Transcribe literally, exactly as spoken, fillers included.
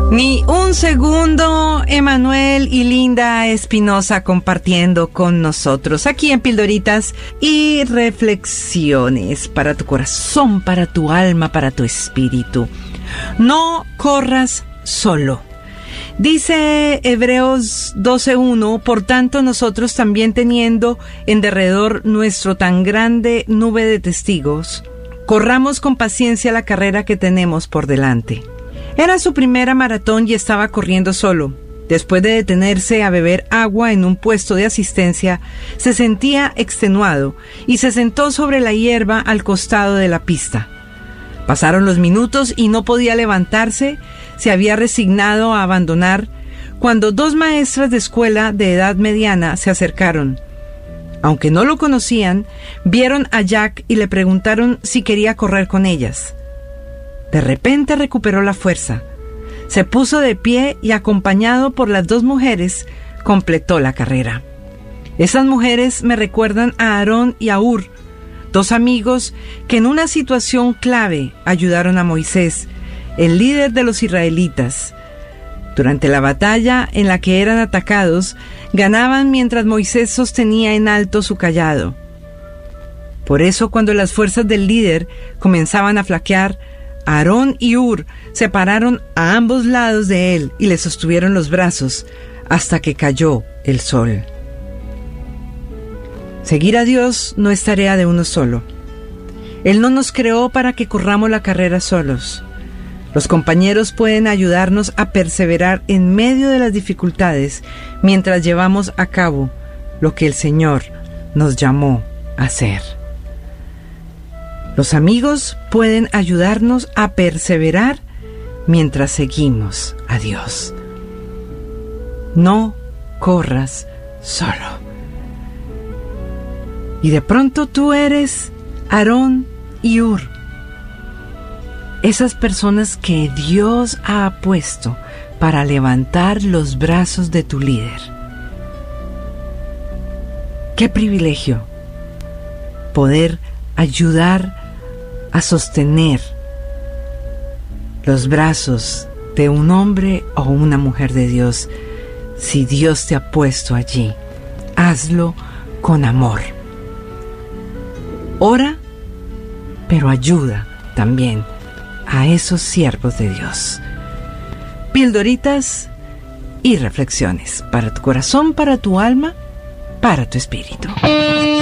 Ni un segundo, Emanuel y Linda Espinosa compartiendo con nosotros aquí en Pildoritas y Reflexiones para tu corazón, para tu alma, para tu espíritu. No corras solo. Dice Hebreos doce uno, por tanto nosotros también teniendo en derredor nuestro tan grande nube de testigos, corramos con paciencia la carrera que tenemos por delante. Era su primera maratón y estaba corriendo solo. Después de detenerse a beber agua en un puesto de asistencia, se sentía extenuado y se sentó sobre la hierba al costado de la pista. Pasaron los minutos y no podía levantarse, se había resignado a abandonar, cuando dos maestras de escuela de edad mediana se acercaron. Aunque no lo conocían, vieron a Jack y le preguntaron si quería correr con ellas. De repente recuperó la fuerza, se puso de pie y acompañado por las dos mujeres, completó la carrera. Esas mujeres me recuerdan a Aarón y a Hur, dos amigos que en una situación clave ayudaron a Moisés, el líder de los israelitas. Durante la batalla en la que eran atacados, ganaban mientras Moisés sostenía en alto su cayado. Por eso, cuando las fuerzas del líder comenzaban a flaquear, Aarón y Hur se pararon a ambos lados de él y le sostuvieron los brazos hasta que cayó el sol. Seguir a Dios no es tarea de uno solo. Él no nos creó para que corramos la carrera solos. Los compañeros pueden ayudarnos a perseverar en medio de las dificultades mientras llevamos a cabo lo que el Señor nos llamó a hacer. Los amigos pueden ayudarnos a perseverar mientras seguimos a Dios. No corras solo. Y de pronto tú eres Aarón y Hur, esas personas que Dios ha puesto para levantar los brazos de tu líder. ¡Qué privilegio poder ayudar a sostener los brazos de un hombre o una mujer de Dios! Si Dios te ha puesto allí, hazlo con amor. Ora, pero ayuda también a esos siervos de Dios. Pildoritas y reflexiones para tu corazón, para tu alma, para tu espíritu.